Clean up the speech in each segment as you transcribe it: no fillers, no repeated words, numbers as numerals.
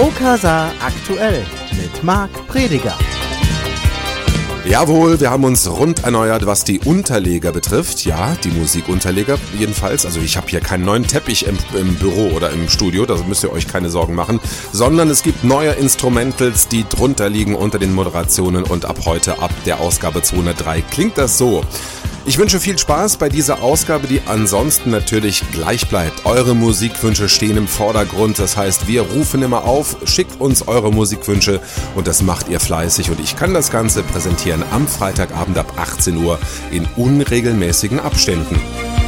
Okasa aktuell mit Marc Prediger. Jawohl, wir haben uns rund erneuert, was die Unterleger betrifft. Ja, die Musikunterleger jedenfalls. Also ich habe hier keinen neuen Teppich im Büro oder im Studio, da müsst ihr euch keine Sorgen machen. Sondern es gibt neue Instrumentals, die drunter liegen unter den Moderationen. Und ab heute, ab der Ausgabe 203, klingt das so. Ich wünsche viel Spaß bei dieser Ausgabe, die ansonsten natürlich gleich bleibt. Eure Musikwünsche stehen im Vordergrund, das heißt, wir rufen immer auf, schickt uns eure Musikwünsche und das macht ihr fleißig und ich kann das Ganze präsentieren am Freitagabend ab 18 Uhr in unregelmäßigen Abständen.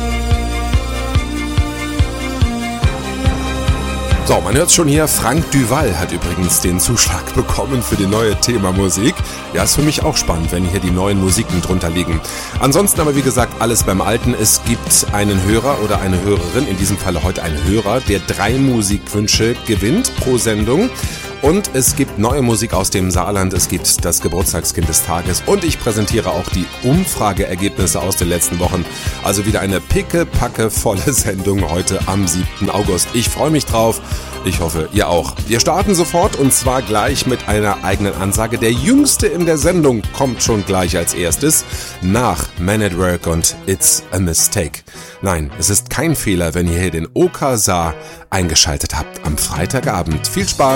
So, man hört es schon hier, Frank Duval hat übrigens den Zuschlag bekommen für die neue Thema Musik. Ja, ist für mich auch spannend, wenn hier die neuen Musiken drunter liegen. Ansonsten aber wie gesagt, alles beim Alten. Es gibt einen Hörer oder eine Hörerin, in diesem Falle heute ein Hörer, der 3 Musikwünsche gewinnt pro Sendung. Und es gibt neue Musik aus dem Saarland, es gibt das Geburtstagskind des Tages und ich präsentiere auch die Umfrageergebnisse aus den letzten Wochen. Also wieder eine pickepackevolle Sendung heute am 7. August. Ich freue mich drauf, ich hoffe, ihr auch. Wir starten sofort und zwar gleich mit einer eigenen Ansage. Der Jüngste in der Sendung kommt schon gleich als erstes nach Man at Work und It's a Mistake. Nein, es ist kein Fehler, wenn ihr hier den Okasa eingeschaltet habt am Freitagabend. Viel Spaß!